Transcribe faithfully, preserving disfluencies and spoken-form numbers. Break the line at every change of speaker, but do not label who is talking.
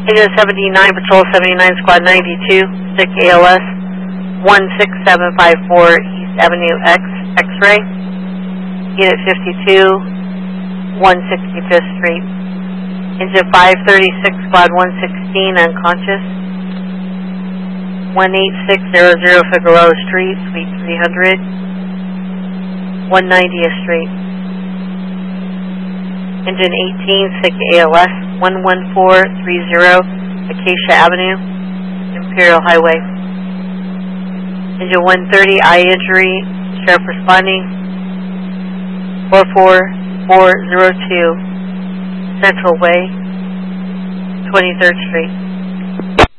Engine seventy-nine, Patrol seventy-nine, Squad ninety-two, sick A L S, one six seven five four East Avenue X, X-ray. Unit fifty-two, one sixty-fifth Street. Engine five thirty-six, Squad one sixteen, unconscious. one eight six zero zero Figueroa Street, Suite three hundred, one ninetieth Street. Engine eighteen, sick A L S, one one four three zero Acacia Avenue, Imperial Highway. Engine one thirty, eye injury, sheriff responding, four four four zero two Central Way, twenty-third Street.